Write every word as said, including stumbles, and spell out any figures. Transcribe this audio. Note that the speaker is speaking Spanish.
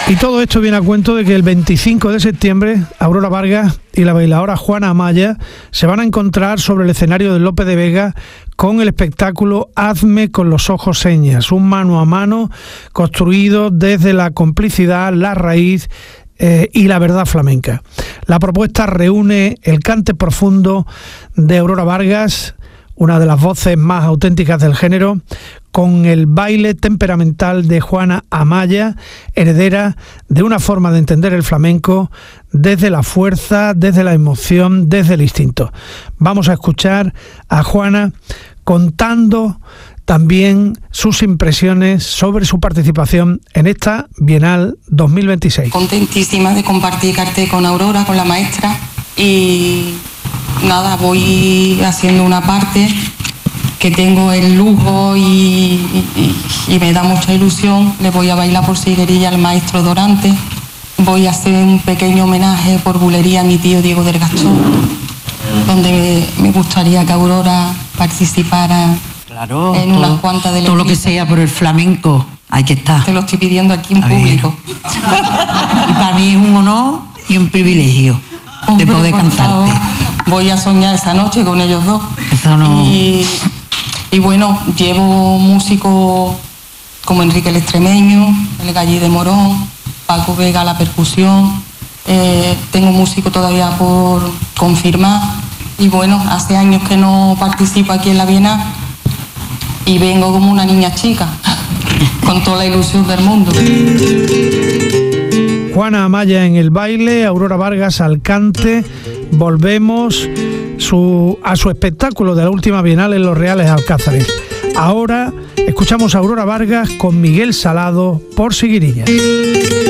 Y todo esto viene a cuento de que el veinticinco de septiembre Aurora Vargas y la bailadora Juana Amaya se van a encontrar sobre el escenario del Lope de Vega con el espectáculo Hazme con los ojos señas, un mano a mano construido desde la complicidad, la raíz eh, y la verdad flamenca. La propuesta reúne el cante profundo de Aurora Vargas, una de las voces más auténticas del género, con el baile temperamental de Juana Amaya, heredera de una forma de entender el flamenco desde la fuerza, desde la emoción, desde el instinto. Vamos a escuchar a Juana contando también sus impresiones sobre su participación en esta Bienal dos mil veintiséis. Contentísima de compartir cartel con Aurora, con la maestra, y nada, voy haciendo una parte que tengo el lujo y, y, y me da mucha ilusión. Le voy a bailar por Siguerilla al maestro Dorante. Voy a hacer un pequeño homenaje por bulería a mi tío Diego del Gastón, donde me, me gustaría que Aurora participara. Claro, en todo, unas cuantas de todo lo que sea por el flamenco, hay que estar. Te lo estoy pidiendo aquí en a público. Y para mí es un honor y un privilegio. Hombre, de poder por cantarte. favor, voy a soñar esa noche con ellos dos. Eso no... y, y bueno, llevo músicos como Enrique el Extremeño, el Gallí de Morón, Paco Vega la percusión, eh, tengo músico todavía por confirmar, y bueno, hace años que no participo aquí en la Bienal y vengo como una niña chica, con toda la ilusión del mundo. Juana Amaya en el baile, Aurora Vargas al cante. Volvemos su, a su espectáculo de la última Bienal en Los Reales Alcázares. Ahora escuchamos a Aurora Vargas con Miguel Salado por Siguirilla.